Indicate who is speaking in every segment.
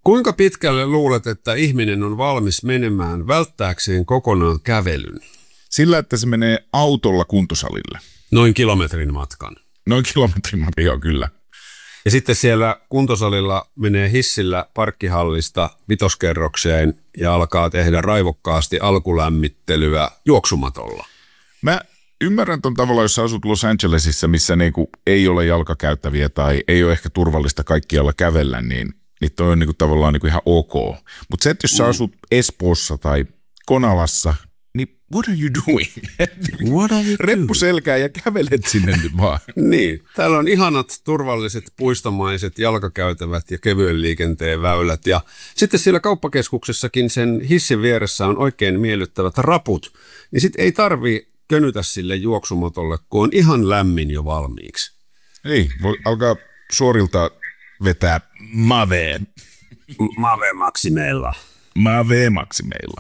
Speaker 1: Kuinka pitkälle luulet, että ihminen on valmis menemään välttääkseen kokonaan kävelyn?
Speaker 2: Sillä, että se menee autolla kuntosalille.
Speaker 1: Noin kilometrin matkan.
Speaker 2: Noin kilometrin matkan, joo kyllä.
Speaker 1: Ja sitten siellä kuntosalilla menee hissillä parkkihallista 5. kerrokseen ja alkaa tehdä raivokkaasti alkulämmittelyä juoksumatolla.
Speaker 2: Mä ymmärrän ton tavalla, jos sä asut Los Angelesissa, missä niinku ei ole jalkakäyttäviä tai ei ole ehkä turvallista kaikkialla kävellä, niin toi on niinku tavallaan niinku ihan ok. Mutta se, että jos sä asut Espoossa tai Konalassa, niin what are you doing?
Speaker 1: What are you
Speaker 2: Reppu selkää ja kävelet sinne nyt vaan.
Speaker 1: Niin, täällä on ihanat turvalliset puistomaiset jalkakäytävät ja kevyen liikenteen väylät. Ja sitten siellä kauppakeskuksessakin sen hissin vieressä on oikein miellyttävät raput. Niin sitten ei tarvii könytä sille juoksumatolle, kun on ihan lämmin jo valmiiksi.
Speaker 2: Niin, voi alkaa suorilta vetää Maveen.
Speaker 1: Mave-maksimeilla.
Speaker 2: Mave-maksimeilla.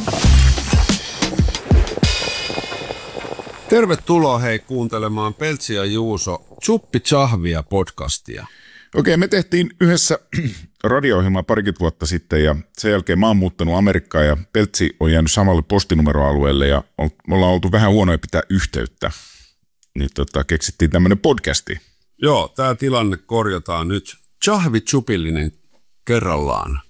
Speaker 1: Tervetuloa hei kuuntelemaan Peltsi ja Juuso Chuppi Chahvia podcastia.
Speaker 2: Okei, me tehtiin yhdessä radio-ohjelmaa parikymmentä vuotta sitten ja sen jälkeen mä oon muuttanut Amerikkaan ja Peltsi on jäänyt samalle postinumeroalueelle ja me ollaan oltu vähän huonoja pitää yhteyttä. Niin keksittiin tämmönen podcasti.
Speaker 1: Joo, tää tilanne korjataan nyt. Chahvi Chupillinen kerrallaan.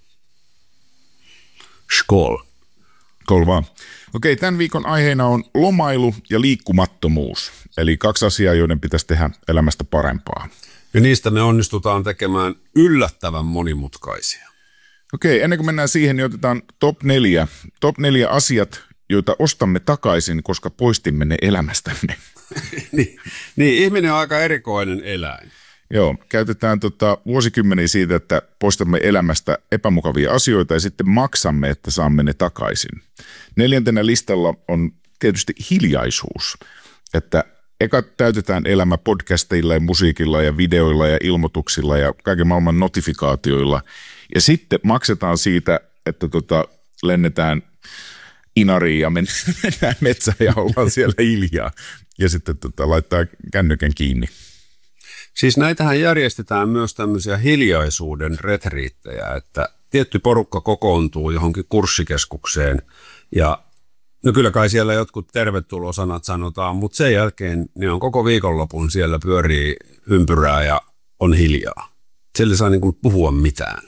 Speaker 1: Skål.
Speaker 2: Skål vaan. Okei, tämän viikon aiheena on lomailu ja liikkumattomuus. Eli 2 asiaa, joiden pitäisi tehdä elämästä parempaa.
Speaker 1: Ja niistä me onnistutaan tekemään yllättävän monimutkaisia.
Speaker 2: Okei, ennen kuin mennään siihen, niin otetaan top 4. Top 4 asiat, joita ostamme takaisin, koska poistimme ne elämästämme.
Speaker 1: niin, ihminen on aika erikoinen eläin.
Speaker 2: Joo, käytetään vuosikymmeniä siitä, että poistamme elämästä epämukavia asioita ja sitten maksamme, että saamme ne takaisin. 4. listalla on tietysti hiljaisuus, että eka täytetään elämä podcasteilla ja musiikilla ja videoilla ja ilmoituksilla ja kaiken maailman notifikaatioilla. Ja sitten maksetaan siitä, että lennetään Inariin ja mennään metsään ja ollaan siellä hiljaa ja sitten laittaa kännykän kiinni.
Speaker 1: Siis näitähän järjestetään myös tämmöisiä hiljaisuuden retriittejä, että tietty porukka kokoontuu johonkin kurssikeskukseen ja no kyllä kai siellä jotkut tervetulosanat sanotaan, mutta sen jälkeen ne on koko viikonlopun siellä pyörii ympyrää ja on hiljaa. Siellä ei saa niin kuin puhua mitään.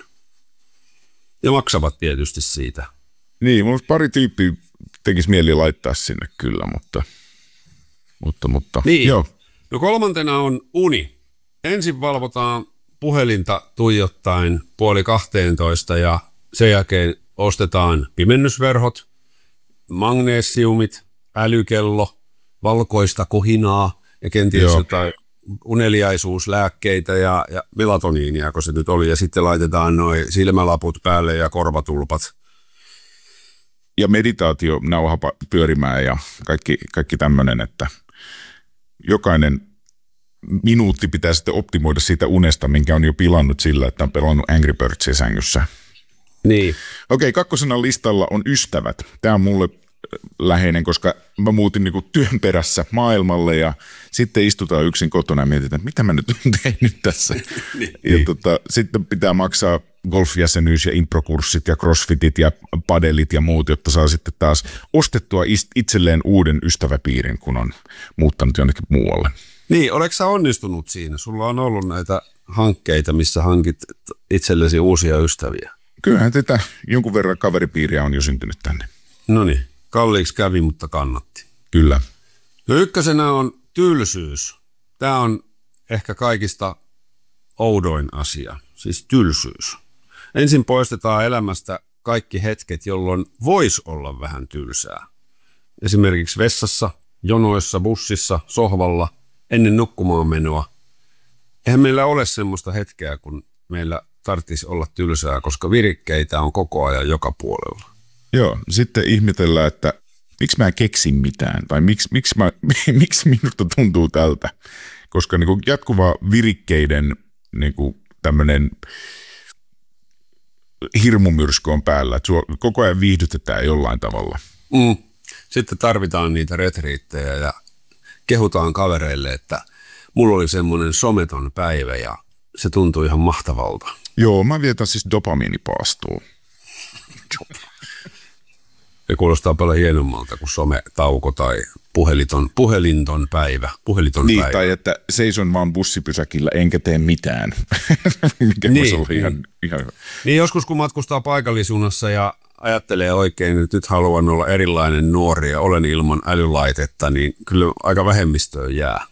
Speaker 1: Ja maksavat tietysti siitä.
Speaker 2: Niin, mulla pari tyyppiä tekisi mieli laittaa sinne kyllä, mutta.
Speaker 1: Niin.
Speaker 2: Joo.
Speaker 1: No 3. on uni. Ensin valvotaan puhelinta tuijottaen 11:30 ja sen jälkeen ostetaan pimennysverhot, magneesiumit, älykello, valkoista kohinaa ja kenties jotain uneliaisuuslääkkeitä ja melatoniinia, kun se nyt oli. Ja sitten laitetaan noi silmälaput päälle ja korvatulpat.
Speaker 2: Ja meditaationauha pyörimään ja kaikki tämmöinen, että jokainen minuutti pitää sitten optimoida siitä unesta, minkä on jo pilannut sillä, että on pelannut Angry Birdsia sängyssä.
Speaker 1: Niin.
Speaker 2: Okei, 2. listalla on ystävät. Tämä on mulle läheinen, koska mä muutin niinku työn perässä maailmalle ja sitten istutaan yksin kotona ja mietitään, mitä mä nyt tein nyt tässä. Ja sitten pitää maksaa golfjäsenyys ja improkurssit ja crossfitit ja padelit ja muut, jotta saa sitten taas ostettua itselleen uuden ystäväpiirin, kun on muuttanut jonnekin muualle.
Speaker 1: Niin, oletko sä onnistunut siinä? Sulla on ollut näitä hankkeita, missä hankit itsellesi uusia ystäviä.
Speaker 2: Kyllähän tätä jonkun verran kaveripiiriä on jo syntynyt tänne.
Speaker 1: No niin, kalliiksi kävi, mutta kannatti.
Speaker 2: Kyllä.
Speaker 1: No 1. on tylsyys. Tämä on ehkä kaikista oudoin asia, siis tylsyys. Ensin poistetaan elämästä kaikki hetket, jolloin voisi olla vähän tylsää. Esimerkiksi vessassa, jonoissa, bussissa, sohvalla, ennen nukkumaan menoa. Eihän meillä ole semmoista hetkeä, kun meillä tarvitsisi olla tylsää, koska virikkeitä on koko ajan joka puolella.
Speaker 2: Joo, sitten ihmetellään, että miksi mä en keksi mitään tai miksi minusta tuntuu tältä, koska niin kuin jatkuva virikkeiden niin kuin tämmöinen hirmumyrsky on päällä, että koko ajan viihdytetään jollain tavalla.
Speaker 1: Sitten tarvitaan niitä retriittejä ja kehutaan kavereille, että mulla oli semmoinen someton päivä ja se tuntui ihan mahtavalta.
Speaker 2: Joo, mä vietän siis dopamiinipaastoa.
Speaker 1: Se kuulostaa paljon hienommalta kuin sometauko tai puhelinton päivä.
Speaker 2: Niin, tai että seison vaan bussipysäkillä enkä tee mitään. Mikä voisi olla ihan...
Speaker 1: Niin joskus kun matkustaa paikallisuunnassa ja ajattelee oikein, että nyt haluan olla erilainen nuori ja olen ilman älylaitetta, niin kyllä aika vähemmistöön jää.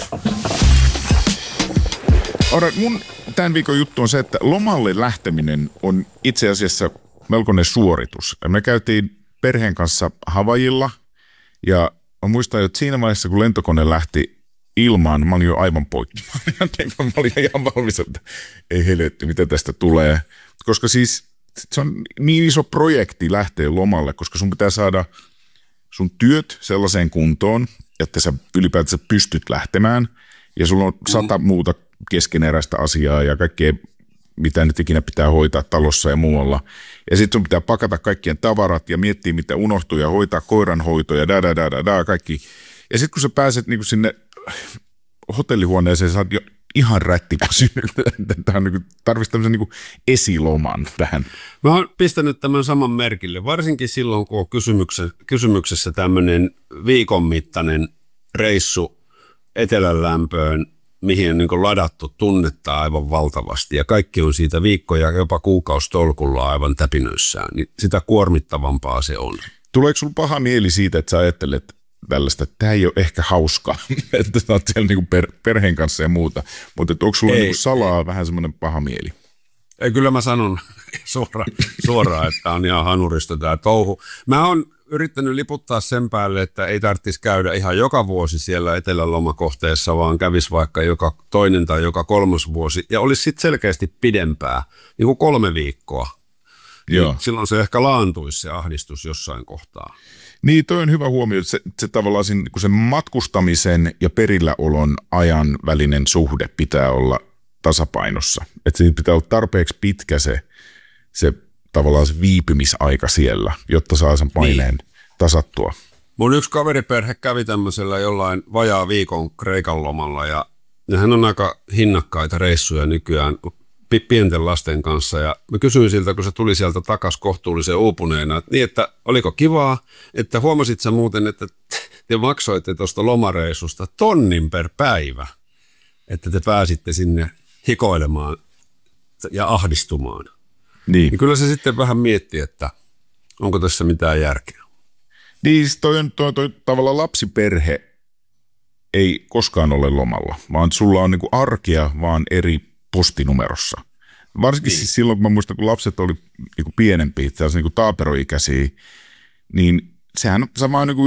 Speaker 2: Mun tämän viikon juttu on se, että lomalle lähteminen on itse asiassa melkoinen suoritus. Me käytiin perheen kanssa Havaijilla ja mä muistan, että siinä vaiheessa kun lentokone lähti ilmaan, mä olin jo aivan poikki. Mä olin ihan valmis, että ei helvetti, mitä tästä tulee. Koska siis se on niin iso projekti lähteä lomalle, koska sun pitää saada sun työt sellaiseen kuntoon, että sä ylipäätänsä pystyt lähtemään. Ja sulla on 100 muuta keskeneräistä asiaa ja kaikkea, mitä nyt ikinä pitää hoitaa talossa ja muualla. Ja sitten sun pitää pakata kaikkien tavarat ja miettiä, mitä unohtuu ja hoitaa koiranhoito ja kaikki. Ja sitten kun sä pääset niinku sinne hotellihuoneeseen, sä oot jo ihan rättiväsynyt. Tähän niinku, tarvitsisi tämmöisen niinku esiloman tähän.
Speaker 1: Mä oon pistänyt tämän saman merkille, varsinkin silloin, kun on kysymyksessä tämmöinen viikon mittainen reissu etelän lämpöön, mihin on niin ladattu tunnetta aivan valtavasti ja kaikki on siitä viikkoja jopa kuukausitolkulla aivan täpinöissään, niin sitä kuormittavampaa se on.
Speaker 2: Tuleeko sulla paha mieli siitä, että sä ajattelet tällaista, että tämä ei ole ehkä hauskaa, että sä oot siellä niin perheen kanssa ja muuta, mutta onko sulla niin salaa vähän semmoinen paha mieli?
Speaker 1: Ei, kyllä mä sanon suoraan, että on ihan hanurista tämä touhu. Mä oon yrittänyt liputtaa sen päälle, että ei tarvitsisi käydä ihan joka vuosi siellä etelälomakohteessa, vaan kävisi vaikka joka toinen tai joka kolmas vuosi ja olisi sitten selkeästi pidempää, niin kuin 3 viikkoa.
Speaker 2: Joo.
Speaker 1: Niin silloin se ehkä laantuisi se ahdistus jossain kohtaa.
Speaker 2: Niin, toi on hyvä huomio, että se tavallaan kun sen matkustamisen ja perilläolon ajan välinen suhde pitää olla tasapainossa. Että siinä pitää olla tarpeeksi pitkä se tavallaan se viipymisaika siellä, jotta saa sen paineen tasattua.
Speaker 1: Mun yksi kaveriperhe kävi tämmöisellä jollain vajaa viikon Kreikan lomalla ja hän on aika hinnakkaita reissuja nykyään pienten lasten kanssa ja mä kysyin siltä, kun se tuli sieltä takas kohtuullisen uupuneena, että oliko kivaa, että huomasit sä muuten, että te maksoitte tuosta lomareissusta 1 000 per päivä, että te pääsitte sinne hikoilemaan ja ahdistumaan. Niin kyllä se sitten vähän mietti, että onko tässä mitään järkeä.
Speaker 2: Niin, toi tavallaan lapsiperhe ei koskaan ole lomalla, vaan sulla on niinku arkea vaan eri postinumerossa. Varsinkin siis silloin, kun mä muistan, kun lapset oli niinku pienempiä, niinku taaperoikäisiä, niin sehän on sama niinku